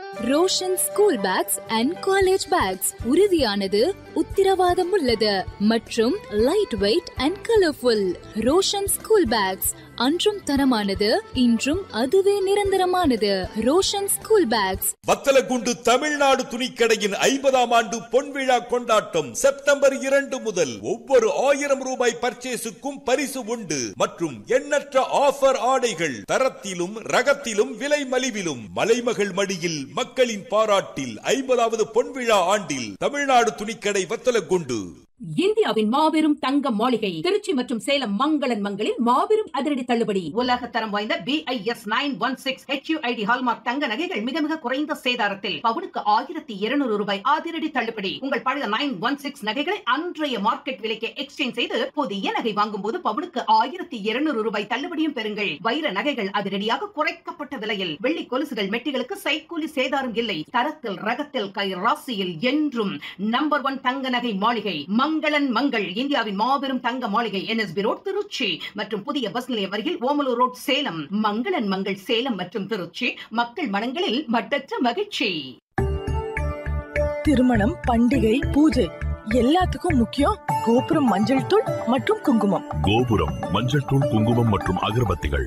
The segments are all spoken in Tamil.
Roshan school packs and college bags உறுதியானது, உத்திரவாதம் உள்ளது மற்றும் light weight and colourful. Roshan school packs அன்றும் தரமானது, இன்றும் அதுவே நிரந்தரமானது. Roshan school packs. வத்தலகுண்டு தமிழ்நாடு துணிக்கடையின் 50ஆம் ஆண்டு பொன்விழா கொண்டாட்டம் செப்டம்பர் 2 முதல். ஒவ்வொரு 1000 ரூபாய் பர்ச்சேஸுக்கும் பரிசு உண்டு மற்றும் எண்ணற்ற ஆஃபர் ஆடைகள் தரத்திலும் ரகத்திலும் விலை மலிவிலும். மலைமகள் மடியில் மக்களின் பாராட்டில் 50வது பொன்விழா ஆண்டில் தமிழ்நாடு துணிக்கடை வத்தலகுண்டு. இந்தியாவின் மாபெரும் தங்க மாளிகை திருச்சி மற்றும் சேலம் மங்களன் மங்களில் மாபெரும் அதிரடி தள்ளுபடி. உலக தரம் வாய்ந்த BIS 916 HUID ஹால்மார்க் தங்க நகைகள் மிக மிக குறைந்த சேதாரத்தில் பவுனுக்கு 1200 ரூபாய் அதிரடி தள்ளுபடி. உங்கள் பழைய 916 நகைகளை அன்றைய மார்க்கெட் விலைக்கு எக்ஸ்சேஞ்ச் செய்து புதிய நகை வாங்கும் போது பவுனுக்கு 1200 ரூபாய் தள்ளுபடியும் பெறுங்கள். வைர நகைகள் அதிரடியாக குறைக்கப்பட்ட விலையில். வெள்ளி கொலுசுகள் மெட்டிகளுக்கு சைக்கூலி சேதாரம் இல்லை. தரத்தில் ரகத்தில் கை ராசியில் என்றும் நம்பர் 1 தங்க நகை மாளிகை மங்களன் மங்கள். இந்தியாவின் மாபெரும் தங்க மாளிகை NSB ரோட் திருச்சி மற்றும் புதிய பஸ் நிலையம் அருகில் ஓமலூர் ரோட் சேலம். மங்களன் மங்கள் சேலம் மற்றும் திருச்சி. மக்கள் மனங்களில் மட்டற்ற மகிழ்ச்சி. திருமணம், பண்டிகை, பூஜை எல்லாத்துக்கும் முக்கியம் கோபுரம் மஞ்சள் தூள் மற்றும் குங்குமம். கோபுரம் மஞ்சள் தூள், குங்குமம் மற்றும் அகர்பத்திகள்.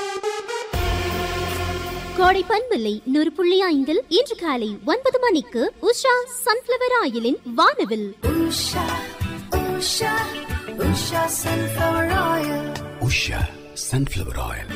கோடை பண்பில்லை 100.5 இன்று காலை 9 மணிக்கு உஷா சன்ஃபிளவர் ஆயிலின் வானவில். Usha sunflower oil.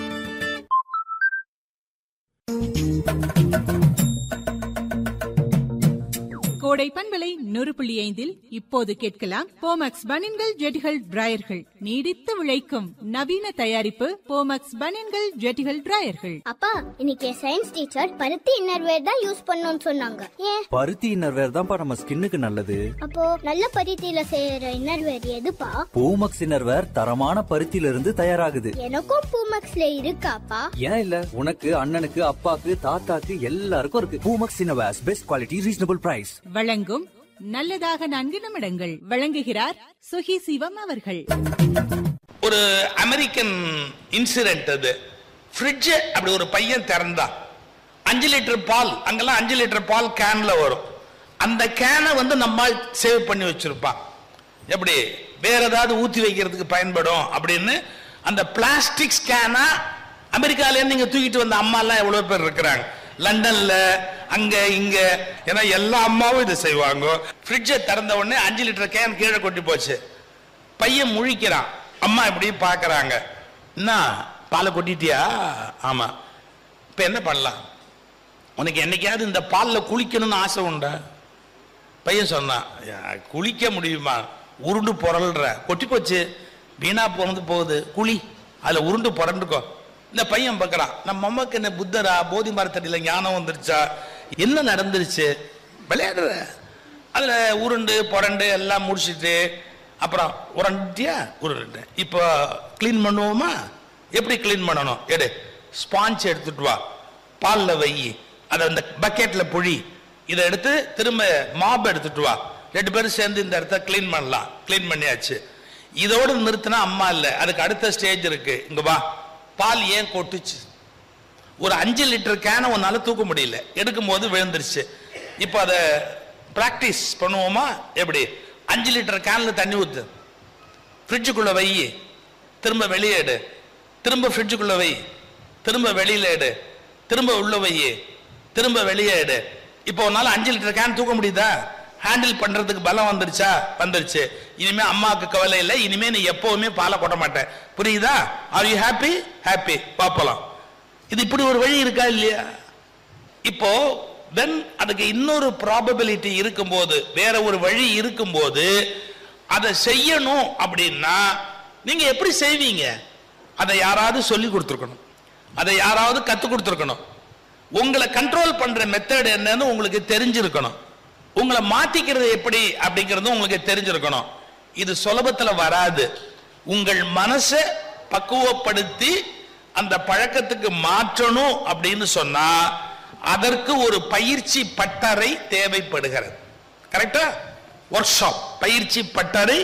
கோடை பண்பலை 100.5 இப்போது கேட்கலாம் போமக்ஸ் பனியன்கள் ஜெட்டிகள் டிராயர்கள். நீடித்து உழைக்கும் நவீன தயாரிப்பு போமக்ஸ் பனியன்கள் ஜெட்டிகள் டிராயர்கள். அப்பா, இன்னைக்கு சயின்ஸ் டீச்சர் பருத்தி இன்னர்வேர் தான் யூஸ் பண்ணணும்னு சொன்னாங்க. ஏன்? பருத்தி இன்னர்வேர் தான் நம்ம ஸ்கின்னுக்கு நல்லது. அப்போ நல்ல பருத்தியில செய்யற இன்னர்வேர் எதுப்பா? பூமக்ஸ் இன்னர்வேர் தரமான பருத்தியில இருந்து தயாராகுது. எனக்கும் பூமக்ஸ்ல இருக்காப்பா? ஏன் இல்ல, உனக்கு, அண்ணனுக்கு, அப்பாக்கு, தாத்தாக்கு எல்லாருக்கும் இருக்கு. Poomex innerwear, best quality, reasonable price. வழங்கும் நல்லதாக 4 நிமிடங்கள். வழங்குகிறார் சுகி சிவம் அவர்கள். ஒரு அமெரிக்கன் இன்சிடென்ட் அது. ஃப்ரிட்ஜ் அப்படி ஒரு பையன் திறந்தா 5 லிட்டர் பால், அங்கெல்லாம் 5 லிட்டர் பால் கேன்ல வரும். அந்த கேனை நம்மால் சேவ் பண்ணி வச்சிருப்பான். எப்படி வேற ஏதாவது ஊத்தி வைக்கிறதுக்கு பயன்படும் அப்படின்னு அந்த பிளாஸ்டிக் கேனா அமெரிக்கால நீங்க தூக்கிட்டு வந்த அம்மா எல்லாம் எவ்வளவு பேர் இருக்கிறாங்க. லண்டன்ல அங்க இங்க, ஏன்னா எல்லா அம்மாவும் இதை செய்வாங்க. ஃப்ரிட்ஜை திறந்த உடனே 5 லிட்டர் கேன் கீழே கொட்டி போச்சு. பையன் முழிக்கிறான். அம்மா இப்படி பாக்குறாங்க. என்ன பாலை கொட்டிட்டியா? ஆமா. இப்ப என்ன பண்ணலாம்? உனக்கு என்னைக்காவது இந்த பால்ல குளிக்கணும்னு ஆசை உண்டா? பையன் சொன்னான், குளிக்க முடியுமா? உருண்டு பொருள்ற, கொட்டி போச்சு, வீணா போகுது, குழி, அதுல உருண்டு புரண்டுக்கோ. இந்த பையன் பார்க்கறான், நம்ம அம்மாக்கு என்ன புத்தரா, போதி மரத்தடியில ஞானம் வந்துருச்சா, என்ன நடந்துருச்சு? விளையாடுற, அதுல உருண்டு புரண்டு எல்லாம் முடிச்சுட்டு அப்புறம் உரண்டியா உருண்டு. இப்போ கிளீன் பண்ணுவோமா? எப்படி கிளீன் பண்ணணும்? எடு, ஸ்பாஞ்ச் எடுத்துட்டு வா, பால்ல வை, அதை அந்த பக்கெட்ல புழி, இதை எடுத்து திரும்ப மாப் எடுத்துட்டு வா, 2 பேரும் சேர்ந்து இந்த இடத்த கிளீன் பண்ணலாம். கிளீன் பண்ணியாச்சு. இதோடு நிறுத்தினா அம்மா இல்லை, அதுக்கு அடுத்த ஸ்டேஜ் இருக்கு. இங்க வா, பால் ஏன் கொட்டுச்சு? ஒரு 5 லிட்டர் கேனை உன்னால தூக்க முடியல, எடுக்கும் போது விழுந்துருச்சு. இப்போ அதை பிராக்டிஸ் பண்ணுவோமா? எப்படி? 5 லிட்டர் கேன்ல தண்ணி ஊத்து, ஃப்ரிட்ஜுக்குள்ள வை, திரும்ப வெளியே எடு, திரும்ப ஃப்ரிட்ஜுக்குள்ள வை, திரும்ப வெளியில எடு, திரும்ப உள்ள வை, திரும்ப வெளியே எடு. இப்போ உன்னால 5 லிட்டர் கேன் தூக்க முடியுதா? ஹேண்டில் பண்றதுக்கு பலம் வந்துருச்சா? வந்துருச்சு. இனிமே அம்மாவுக்கு கவலை இல்லை, இனிமே நீ எப்பவுமே பாலை கொட்ட மாட்டேன். புரியுதா? Are you happy? ஹாப்பி. பாப்பலாம். இது இப்படி ஒரு வழி இருக்கா இல்லையா? இப்போ தென் அதுக்கு இன்னொரு ப்ராபபிலிட்டி இருக்கும்போது, வேற ஒரு வழி இருக்கும்போது அதை செய்யணும் அப்படின்னா நீங்க எப்படி செய்வீங்க? அதை யாராவது சொல்லி கொடுத்துருக்கணும், அதை யாராவது கத்து கொடுத்துருக்கணும். உங்களை கண்ட்ரோல் பண்ற மெத்தட் என்னன்னு உங்களுக்கு தெரிஞ்சிருக்கணும். உங்களை மாத்திக்கிறது எப்படி அப்படிங்கிறது உங்களுக்கு தெரிஞ்சிருக்கணும். இது சுலபத்துல வராது. உங்கள் மனசை பக்குவப்படுத்தி அந்த பழக்கத்துக்கு மாற்றணும் அப்படின்னு சொன்னா அதற்கு ஒரு பயிற்சி பட்டறை தேவைப்படுகிறது. கரெக்டா? ஒர்க் ஷாப், பயிற்சி பட்டறை